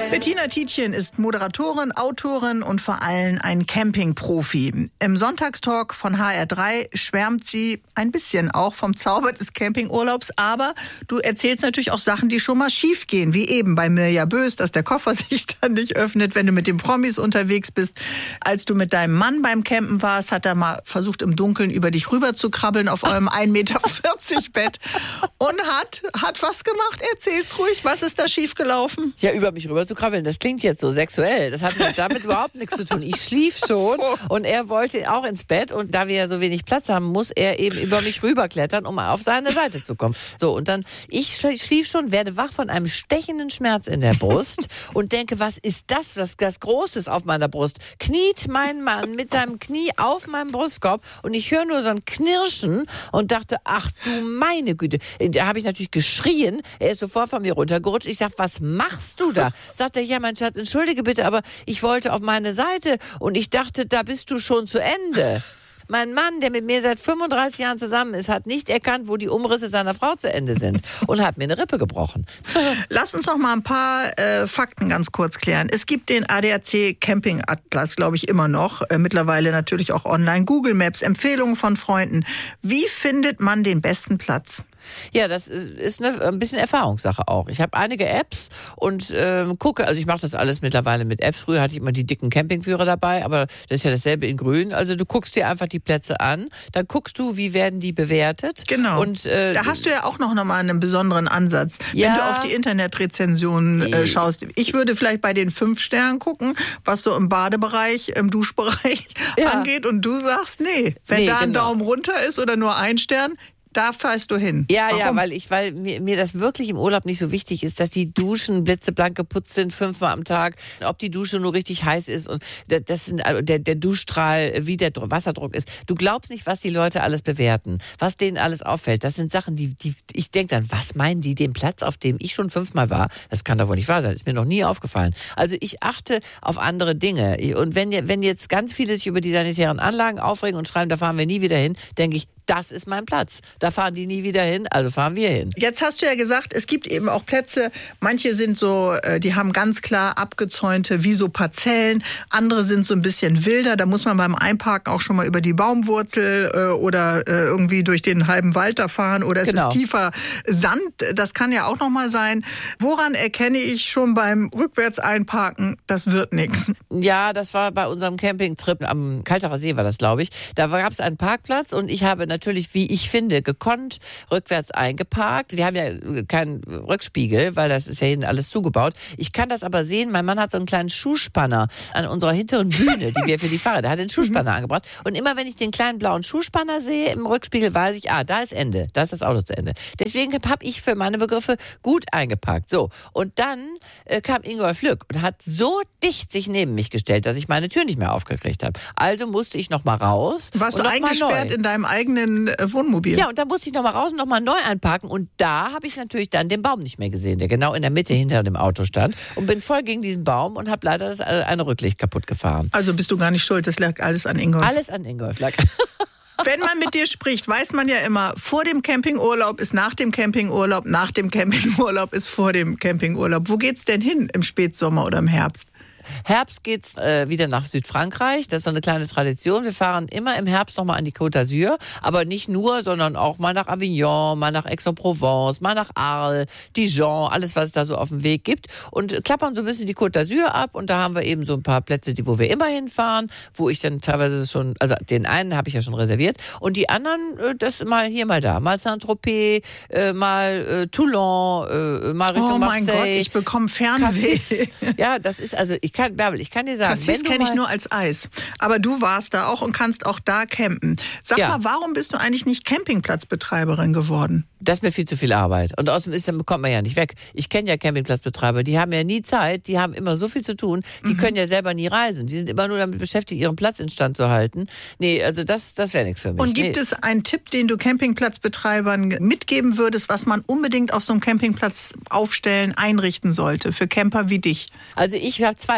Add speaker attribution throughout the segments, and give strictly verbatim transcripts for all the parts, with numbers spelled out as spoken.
Speaker 1: Bettina Tietjen ist Moderatorin, Autorin und vor allem ein Campingprofi. Im Sonntagstalk von H R drei schwärmt sie ein bisschen auch vom Zauber des Campingurlaubs, aber du erzählst natürlich auch Sachen, die schon mal schief gehen, wie eben bei Mirja Bös, dass der Koffer sich dann nicht öffnet, wenn du mit den Promis unterwegs bist. Als du mit deinem Mann beim Campen warst, hat er mal versucht, im Dunkeln über dich rüber zu krabbeln auf eurem ein Meter vierzig Bett und hat, hat was gemacht. Erzähl's ruhig, was ist da schief gelaufen?
Speaker 2: Ja, über mich rüber zu krabbeln, das klingt jetzt so sexuell. Das hatte damit überhaupt nichts zu tun. Ich schlief schon so. Und er wollte auch ins Bett und da wir ja so wenig Platz haben, muss er eben über mich rüberklettern, um auf seine Seite zu kommen. So, und dann, ich schlief schon, werde wach von einem stechenden Schmerz in der Brust und denke, was ist das, was das Großes auf meiner Brust? Kniet mein Mann mit seinem Knie auf meinem Brustkorb und ich höre nur so ein Knirschen und dachte, ach du meine Güte. Da habe ich natürlich geschrien, er ist sofort von mir runtergerutscht. Ich sag, was machst du da? Sagt er, ja, mein Schatz, entschuldige bitte, aber ich wollte auf meine Seite und ich dachte, da bist du schon zu Ende. Mein Mann, der mit mir seit fünfunddreißig Jahren zusammen ist, hat nicht erkannt, wo die Umrisse seiner Frau zu Ende sind und hat mir eine Rippe gebrochen.
Speaker 1: Lass uns noch mal ein paar äh, Fakten ganz kurz klären. Es gibt den A D A C Camping Atlas, glaube ich, immer noch. Äh, mittlerweile natürlich auch online. Google Maps, Empfehlungen von Freunden. Wie findet man den besten Platz?
Speaker 2: Ja, das ist eine, ein bisschen Erfahrungssache auch. Ich habe einige Apps und ähm, gucke, also ich mache das alles mittlerweile mit Apps. Früher hatte ich immer die dicken Campingführer dabei, aber das ist ja dasselbe in grün. Also du guckst dir einfach die Plätze an, dann guckst du, wie werden die bewertet.
Speaker 1: Genau,
Speaker 2: und, äh,
Speaker 1: da hast du ja auch noch mal einen besonderen Ansatz,
Speaker 2: ja,
Speaker 1: wenn du auf die Internetrezensionen äh, schaust. Ich würde vielleicht bei den fünf Sternen gucken, was so im Badebereich, im Duschbereich ja. angeht und du sagst, nee, wenn nee, da ein genau. Daumen runter ist oder nur ein Stern, da fährst du hin.
Speaker 2: Ja,
Speaker 1: Warum?
Speaker 2: ja, weil ich, weil mir, mir das wirklich im Urlaub nicht so wichtig ist, dass die Duschen blitzeblank geputzt sind, fünfmal am Tag, ob die Dusche nur richtig heiß ist und das sind, der, der Duschstrahl, wie der Wasserdruck ist. Du glaubst nicht, was die Leute alles bewerten, was denen alles auffällt. Das sind Sachen, die, die ich denke dann, was meinen die, den Platz, auf dem ich schon fünfmal war? Das kann doch wohl nicht wahr sein, ist mir noch nie aufgefallen. Also ich achte auf andere Dinge und wenn, wenn jetzt ganz viele sich über die sanitären Anlagen aufregen und schreiben, da fahren wir nie wieder hin, denke ich, das ist mein Platz. Da fahren die nie wieder hin, also fahren wir hin.
Speaker 1: Jetzt hast du ja gesagt, es gibt eben auch Plätze, manche sind so, die haben ganz klar abgezäunte, wie so Parzellen, andere sind so ein bisschen wilder, da muss man beim Einparken auch schon mal über die Baumwurzel äh, oder äh, irgendwie durch den halben Wald da fahren oder es genau. ist tiefer Sand, das kann ja auch noch mal sein. Woran erkenne ich schon beim Rückwärts-Einparken, das wird nichts?
Speaker 2: Ja, das war bei unserem Campingtrip am Kalterer See war das, glaube ich. Da gab es einen Parkplatz und ich habe natürlich, wie ich finde, gekonnt rückwärts eingeparkt. Wir haben ja keinen Rückspiegel, weil das ist ja hinten alles zugebaut. Ich kann das aber sehen, mein Mann hat so einen kleinen Schuhspanner an unserer hinteren Bühne, die wir für die Fahrräder, der hat den Schuhspanner mhm. angebracht. Und immer wenn ich den kleinen blauen Schuhspanner sehe im Rückspiegel, weiß ich, ah, da ist Ende, da ist das Auto zu Ende. Deswegen habe ich für meine Begriffe gut eingeparkt. So, und dann äh, kam Ingolf Lück und hat so dicht sich neben mich gestellt, dass ich meine Tür nicht mehr aufgekriegt habe. Also musste ich noch mal raus.
Speaker 1: Warst du eingesperrt in deinem eigenen Wohnmobil?
Speaker 2: Ja, und dann musste ich noch mal raus und noch mal neu einparken und da habe ich natürlich dann den Baum nicht mehr gesehen, der genau in der Mitte hinter dem Auto stand und bin voll gegen diesen Baum und habe leider das eine Rücklicht kaputt gefahren.
Speaker 1: Also bist du gar nicht schuld, das lag alles an Ingolf?
Speaker 2: Alles an Ingolf lag.
Speaker 1: Wenn man mit dir spricht, weiß man ja immer, vor dem Campingurlaub ist nach dem Campingurlaub, nach dem Campingurlaub ist vor dem Campingurlaub. Wo geht's denn hin im Spätsommer oder im Herbst?
Speaker 2: Herbst geht's äh, wieder nach Südfrankreich. Das ist so eine kleine Tradition. Wir fahren immer im Herbst nochmal an die Côte d'Azur. Aber nicht nur, sondern auch mal nach Avignon, mal nach Aix-en-Provence, mal nach Arles, Dijon, alles, was es da so auf dem Weg gibt. Und klappern so ein bisschen die Côte d'Azur ab. Und da haben wir eben so ein paar Plätze, die, wo wir immer hinfahren, wo ich dann teilweise schon, also den einen habe ich ja schon reserviert. Und die anderen, äh, das mal hier, mal da. Mal Saint-Tropez, äh, mal äh, Toulon, äh, mal Richtung
Speaker 1: oh mein
Speaker 2: Marseille.
Speaker 1: Gott, ich bekomme Fernweh.
Speaker 2: Cassis. Ja, das ist, also ich kann, Bärbel, ich kann dir sagen,
Speaker 1: Cassis kenne ich nur als Eis. Aber du warst da auch und kannst auch da campen. Sag ja. mal, warum bist du eigentlich nicht Campingplatzbetreiberin geworden?
Speaker 2: Das ist mir viel zu viel Arbeit. Und außerdem ist, dann bekommt man ja nicht weg. Ich kenne ja Campingplatzbetreiber, die haben ja nie Zeit, die haben immer so viel zu tun, die mhm. können ja selber nie reisen. Die sind immer nur damit beschäftigt, ihren Platz instand zu halten. Nee, also das, das wäre nichts für mich.
Speaker 1: Und gibt
Speaker 2: nee.
Speaker 1: es einen Tipp, den du Campingplatzbetreibern mitgeben würdest, was man unbedingt auf so einem Campingplatz aufstellen, einrichten sollte, für Camper wie dich?
Speaker 2: Also ich habe zwei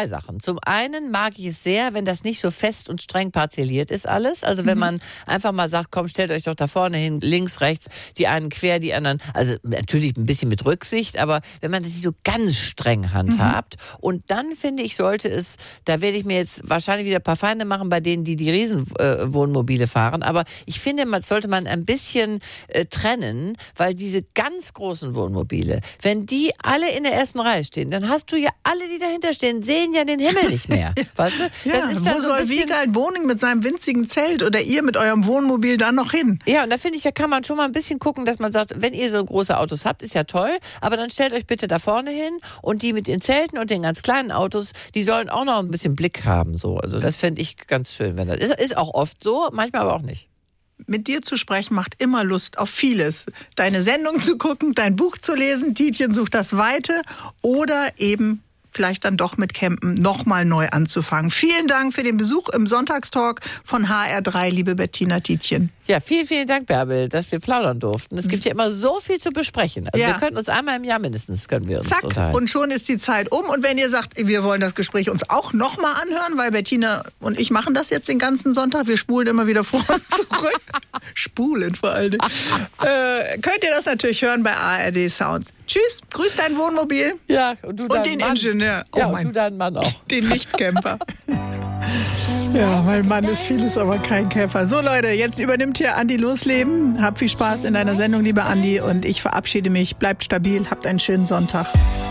Speaker 2: Sachen. Zum einen mag ich es sehr, wenn das nicht so fest und streng parzelliert ist alles. Also wenn mhm. man einfach mal sagt, komm, stellt euch doch da vorne hin, links, rechts, die einen quer, die anderen. Also natürlich ein bisschen mit Rücksicht, aber wenn man das nicht so ganz streng handhabt. Mhm. Und dann finde ich, sollte es, da werde ich mir jetzt wahrscheinlich wieder ein paar Feinde machen bei denen, die die Riesenwohnmobile äh, fahren. Aber ich finde, man sollte man ein bisschen äh, trennen, weil diese ganz großen Wohnmobile, wenn die alle in der ersten Reihe stehen, dann hast du ja alle, die dahinter stehen, sehen ja den Himmel nicht mehr. Weißt du?
Speaker 1: Ja,
Speaker 2: das ist
Speaker 1: wo
Speaker 2: so
Speaker 1: soll Wiegald Boning mit seinem winzigen Zelt oder ihr mit eurem Wohnmobil dann noch hin?
Speaker 2: Ja, und da finde ich, da kann man schon mal ein bisschen gucken, dass man sagt, wenn ihr so große Autos habt, ist ja toll, aber dann stellt euch bitte da vorne hin und die mit den Zelten und den ganz kleinen Autos, die sollen auch noch ein bisschen Blick haben. So. Also das fände ich ganz schön. Wenn das ist, ist auch oft so, manchmal aber auch nicht.
Speaker 1: Mit dir zu sprechen macht immer Lust auf vieles. Deine Sendung zu gucken, dein Buch zu lesen, Tietjen sucht das Weite oder eben vielleicht dann doch mit Campen nochmal neu anzufangen. Vielen Dank für den Besuch im Sonntagstalk von H R drei, liebe Bettina Tietjen.
Speaker 2: Ja, vielen, vielen Dank, Bärbel, dass wir plaudern durften. Es gibt ja immer so viel zu besprechen. Also ja. wir können uns einmal im Jahr mindestens können wir uns
Speaker 1: Zack,
Speaker 2: unterhalten.
Speaker 1: Und schon ist die Zeit um. Und wenn ihr sagt, wir wollen das Gespräch uns auch nochmal anhören, weil Bettina und ich machen das jetzt den ganzen Sonntag, wir spulen immer wieder vor und zurück. Spulen vor allem. äh, könnt ihr das natürlich hören bei A R D Sounds. Tschüss, grüß dein Wohnmobil.
Speaker 2: Ja, und du
Speaker 1: und den
Speaker 2: Mann.
Speaker 1: Ingenieur.
Speaker 2: Oh, ja, und du deinen Mann auch.
Speaker 1: Den Nichtcamper. Ja, mein Mann ist vieles, aber kein Käfer. So Leute, jetzt übernimmt hier Andi Losleben. Hab viel Spaß in deiner Sendung, lieber Andi. Und ich verabschiede mich. Bleibt stabil, habt einen schönen Sonntag.